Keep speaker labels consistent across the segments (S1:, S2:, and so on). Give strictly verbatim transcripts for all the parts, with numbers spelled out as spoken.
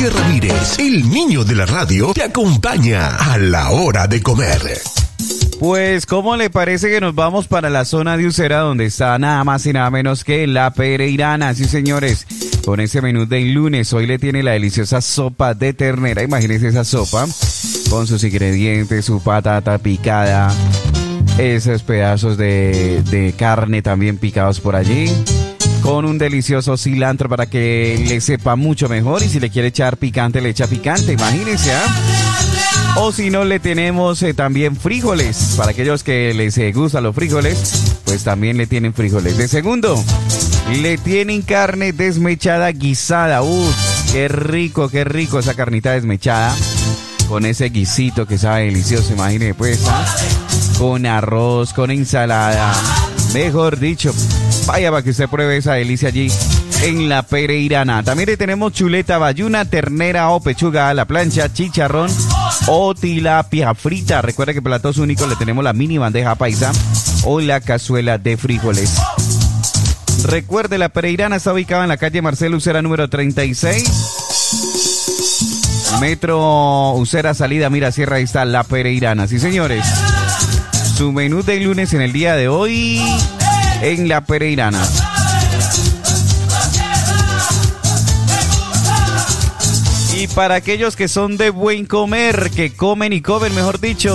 S1: Jorge Ramírez, el niño de la radio, te acompaña a la hora de comer.
S2: Pues, ¿cómo le parece que nos vamos para la zona de Usera, donde está nada más y nada menos que la Pereirana? Sí, señores, con ese menú del lunes, hoy le tiene la deliciosa sopa de ternera. Imagínense esa sopa, con sus ingredientes, su patata picada, esos pedazos de, de carne también picados por allí, con un delicioso cilantro para que le sepa mucho mejor, y si le quiere echar picante, le echa picante, imagínense, ¿ah? ¿eh? O si no, le tenemos eh, también frijoles. Para aquellos que les eh, gustan los frijoles, pues también le tienen frijoles. De segundo, le tienen carne desmechada guisada. ¡Uf! ¡Qué rico, qué rico esa carnita desmechada! Con ese guisito que sabe delicioso, imagínense pues, ¿eh? Con arroz, con ensalada. Mejor dicho, vaya para que usted pruebe esa delicia allí en la Pereirana. También le tenemos chuleta bayuna, ternera o pechuga a la plancha, chicharrón o tilapia frita. Recuerda que platos únicos le tenemos la mini bandeja paisa o la cazuela de frijoles. Recuerde, la Pereirana está ubicada en la calle Marcelo Usera número treinta y seis. Metro Usera, salida Mirasierra, ahí está la Pereirana. Sí, señores. Su menú de lunes en el día de hoy en la Pereirana. Y para aquellos que son de buen comer, que comen y comen, mejor dicho,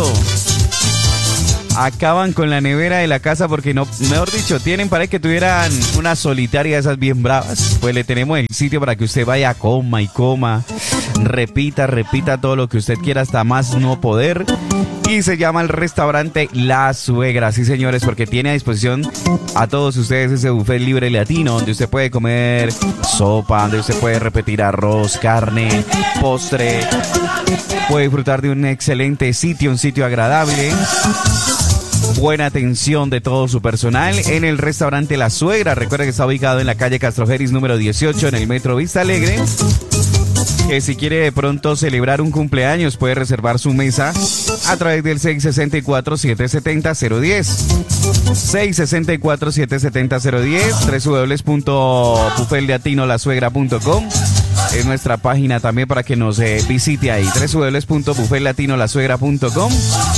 S2: acaban con la nevera de la casa porque no, mejor dicho, tienen para que tuvieran una solitaria de esas bien bravas, pues le tenemos el sitio para que usted vaya, coma y coma, repita, repita todo lo que usted quiera hasta más no poder. Y se llama el restaurante La Suegra, sí, señores, porque tiene a disposición a todos ustedes ese buffet libre latino, donde usted puede comer sopa, donde usted puede repetir arroz, carne, postre, puede disfrutar de un excelente sitio, un sitio agradable, buena atención de todo su personal en el restaurante La Suegra. Recuerda que está ubicado en la calle Castrojeris número dieciocho en el Metro Vista Alegre. Que si quiere de pronto celebrar un cumpleaños, puede reservar su mesa a través del seis seis cuatro, siete siete cero, cero uno cero. seis seis cuatro, siete siete cero, cero uno cero. doble u doble u doble u punto buffet latino la suegra punto com es nuestra página también para que nos eh, visite ahí. doble u doble u doble u punto buffet latino la suegra punto com.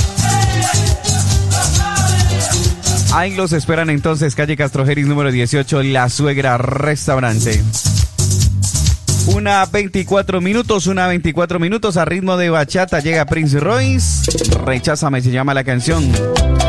S2: Ahí los esperan entonces, calle Castrojeris número dieciocho, La Suegra Restaurante. Una veinticuatro minutos, una veinticuatro minutos a ritmo de bachata llega Prince Royce. Recházame se llama la canción.